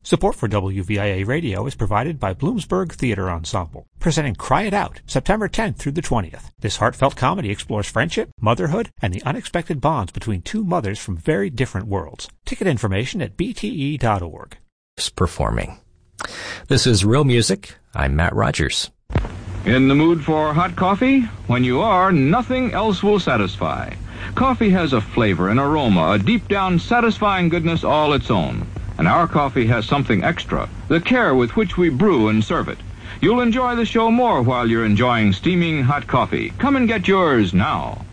Support for WVIA Radio is provided by Bloomsburg Theater Ensemble, presenting Cry It Out, September 10th through the 20th. This heartfelt comedy explores friendship, motherhood, and the unexpected bonds between two mothers from very different worlds. Ticket information at bte.org. Performing. This is Real Music. I'm Matt Rogers. In the mood for hot coffee? When you are, nothing else will satisfy. Coffee has a flavor, an aroma, a deep-down satisfying goodness all its own. And our coffee has something extra, the care with which we brew and serve it. You'll enjoy the show more while you're enjoying steaming hot coffee. Come and get yours now.